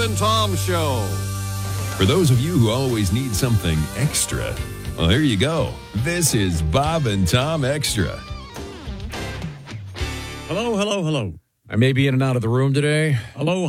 and Tom Show. For those of you who always need something extra, well, here you go. This is Bob and Tom Extra. Hello, hello, hello. I may be in and out of the room today. Hello,